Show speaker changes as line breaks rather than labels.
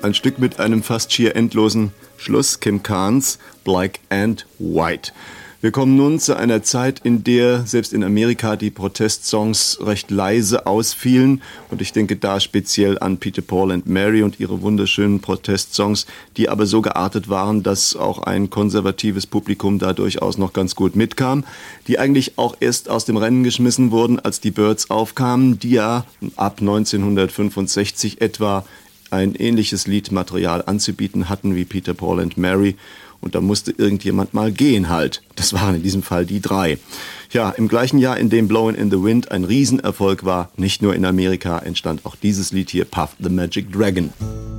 Ein Stück mit einem fast schier endlosen Schluss, Kim Carnes, Black and White. Wir kommen nun zu einer Zeit, in der selbst in Amerika die Protestsongs recht leise ausfielen. Und ich denke da speziell an Peter, Paul and Mary und ihre wunderschönen Protestsongs, die aber so geartet waren, dass auch ein konservatives Publikum da durchaus noch ganz gut mitkam. Die eigentlich auch erst aus dem Rennen geschmissen wurden, als die Byrds aufkamen, die ja ab 1965 etwa ein ähnliches Liedmaterial anzubieten hatten wie Peter, Paul and Mary. Und da musste irgendjemand mal gehen halt. Das waren in diesem Fall die drei. Ja, im gleichen Jahr, in dem Blowin' in the Wind ein Riesenerfolg war, nicht nur in Amerika, entstand auch dieses Lied hier, Puff the Magic Dragon.